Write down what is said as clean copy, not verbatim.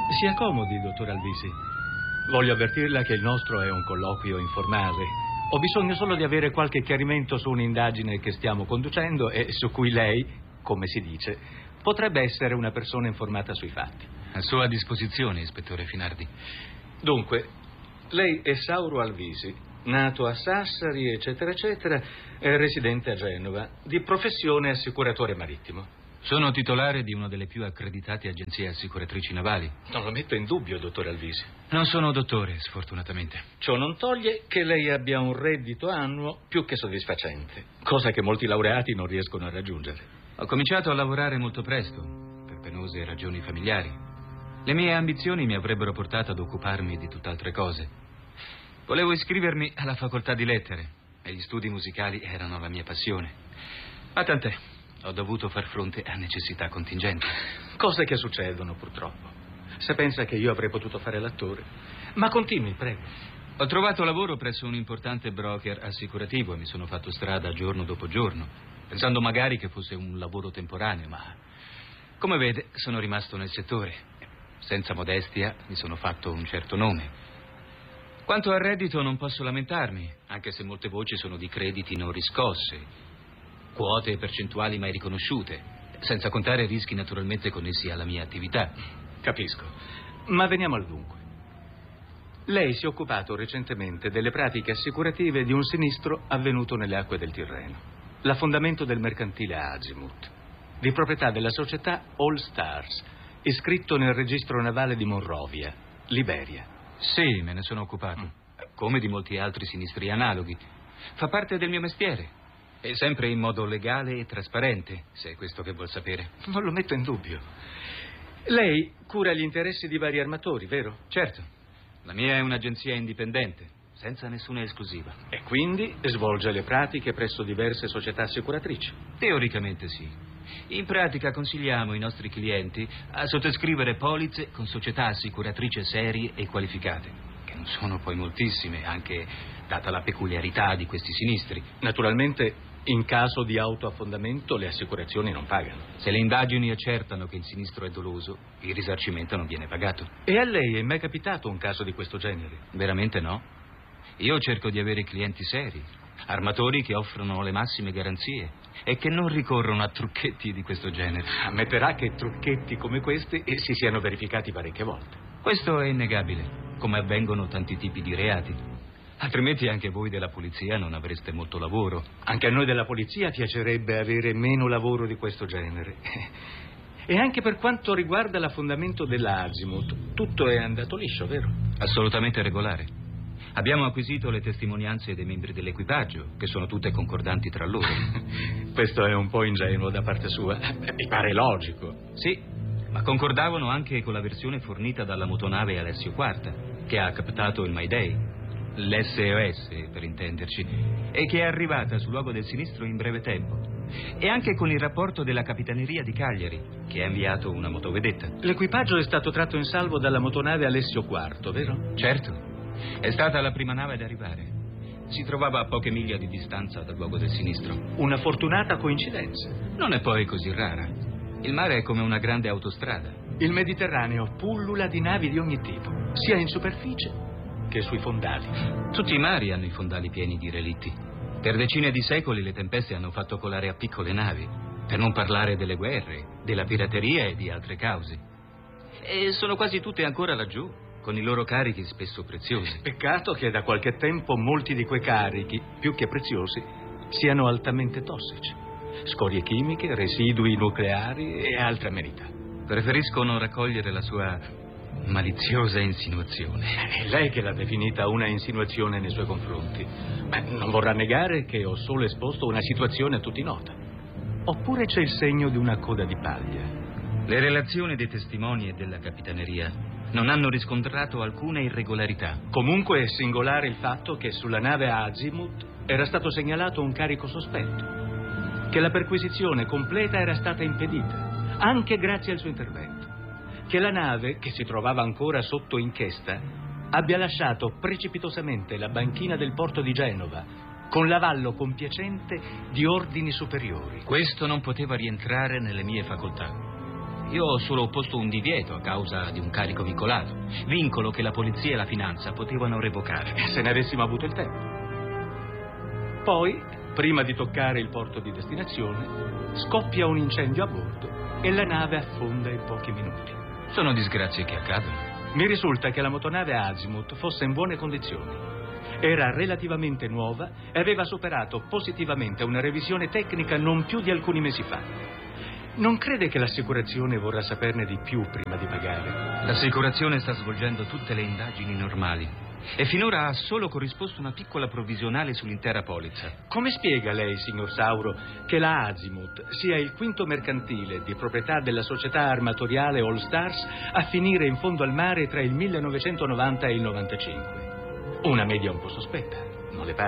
Si accomodi, dottor Alvisi. Voglio avvertirla che il nostro è un colloquio informale. Ho bisogno solo di avere qualche chiarimento su un'indagine che stiamo conducendo e su cui lei, come si dice, potrebbe essere una persona informata sui fatti. A sua disposizione, ispettore Finardi. Dunque, lei è Sauro Alvisi, nato a Sassari, eccetera, eccetera, è residente a Genova, di professione assicuratore marittimo. Sono titolare di una delle più accreditate agenzie assicuratrici navali. Non lo metto in dubbio, dottor Alvisi. Non sono dottore, sfortunatamente. Ciò non toglie che lei abbia un reddito annuo più che soddisfacente, cosa che molti laureati non riescono a raggiungere. Ho cominciato a lavorare molto presto, per penose ragioni familiari. Le mie ambizioni mi avrebbero portato ad occuparmi di tutt'altre cose. Volevo iscrivermi alla facoltà di lettere e gli studi musicali erano la mia passione. Ma tant'è. Ho dovuto far fronte a necessità contingenti. Cose che succedono, purtroppo. Se pensa che io avrei potuto fare l'attore. Ma continui, prego. Ho trovato lavoro presso un importante broker assicurativo e mi sono fatto strada giorno dopo giorno, pensando magari che fosse un lavoro temporaneo, ma come vede sono rimasto nel settore. Senza modestia mi sono fatto un certo nome. Quanto al reddito non posso lamentarmi, anche se molte voci sono di crediti non riscosse, quote e percentuali mai riconosciute, senza contare rischi naturalmente connessi alla mia attività. Capisco. Ma veniamo al dunque. Lei si è occupato recentemente delle pratiche assicurative di un sinistro avvenuto nelle acque del Tirreno. L'affondamento del mercantile Azimut, di proprietà della società All Stars, iscritto nel registro navale di Monrovia, Liberia. Sì, me ne sono occupato, come di molti altri sinistri analoghi. Fa parte del mio mestiere. E sempre in modo legale e trasparente, se è questo che vuol sapere. Non lo metto in dubbio. Lei cura gli interessi di vari armatori, vero? Certo. La mia è un'agenzia indipendente, senza nessuna esclusiva. E quindi svolge le pratiche presso diverse società assicuratrici? Teoricamente sì. In pratica consigliamo i nostri clienti a sottoscrivere polizze con società assicuratrici serie e qualificate, che non sono poi moltissime, anche data la peculiarità di questi sinistri. Naturalmente, in caso di autoaffondamento, le assicurazioni non pagano. Se le indagini accertano che il sinistro è doloso, il risarcimento non viene pagato. E a lei è mai capitato un caso di questo genere? Veramente no. Io cerco di avere clienti seri, armatori che offrono le massime garanzie e che non ricorrono a trucchetti di questo genere. Ammetterà che trucchetti come questi si siano verificati parecchie volte. Questo è innegabile, come avvengono tanti tipi di reati. Altrimenti anche voi della polizia non avreste molto lavoro. Anche a noi della polizia piacerebbe avere meno lavoro di questo genere. E anche per quanto riguarda l'affondamento dell'Azimut, tutto è andato liscio, vero? Assolutamente regolare. Abbiamo acquisito le testimonianze dei membri dell'equipaggio, che sono tutte concordanti tra loro. Questo è un po' ingenuo da parte sua. Mi pare logico. Sì, ma concordavano anche con la versione fornita dalla motonave Alessio Quarta, che ha captato il Mayday. L'SOS, per intenderci, e che è arrivata sul luogo del sinistro in breve tempo. E anche con il rapporto della Capitaneria di Cagliari, che ha inviato una motovedetta. L'equipaggio è stato tratto in salvo dalla motonave Alessio IV, vero? Certo, è stata la prima nave ad arrivare. Si trovava a poche miglia di distanza dal luogo del sinistro. Una fortunata coincidenza. Non è poi così rara. Il mare è come una grande autostrada. Il Mediterraneo pullula di navi di ogni tipo, sia in superficie che sui fondali. Tutti i mari hanno i fondali pieni di relitti. Per decine di secoli le tempeste hanno fatto colare a piccole navi, per non parlare delle guerre, della pirateria e di altre cause. E sono quasi tutte ancora laggiù, con i loro carichi spesso preziosi. Peccato che da qualche tempo molti di quei carichi, più che preziosi, siano altamente tossici. Scorie chimiche, residui nucleari e altre amenità. Preferisco non raccogliere la sua maliziosa insinuazione. È lei che l'ha definita una insinuazione nei suoi confronti. Ma non vorrà negare che ho solo esposto una situazione a tutti nota. Oppure c'è il segno di una coda di paglia? Le relazioni dei testimoni e della Capitaneria non hanno riscontrato alcuna irregolarità. Comunque è singolare il fatto che sulla nave Azimut era stato segnalato un carico sospetto, che la perquisizione completa era stata impedita, anche grazie al suo intervento, che la nave, che si trovava ancora sotto inchiesta, abbia lasciato precipitosamente la banchina del porto di Genova con l'avallo compiacente di ordini superiori. Questo non poteva rientrare nelle mie facoltà. Io ho solo opposto un divieto a causa di un carico vincolato. Vincolo che la polizia e la finanza potevano revocare. Se ne avessimo avuto il tempo. Poi, prima di toccare il porto di destinazione, scoppia un incendio a bordo e la nave affonda in pochi minuti. Sono disgrazie che accadono. Mi risulta che la motonave Azimuth fosse in buone condizioni. Era relativamente nuova e aveva superato positivamente una revisione tecnica non più di alcuni mesi fa. Non crede che l'assicurazione vorrà saperne di più prima di pagare? L'assicurazione sta svolgendo tutte le indagini normali e finora ha solo corrisposto una piccola provvisionale sull'intera polizza. Come spiega lei, signor Sauro, che la Azimuth sia il quinto mercantile di proprietà della società armatoriale All Stars a finire in fondo al mare tra il 1990 e il 95? Una media un po' sospetta, non le pare?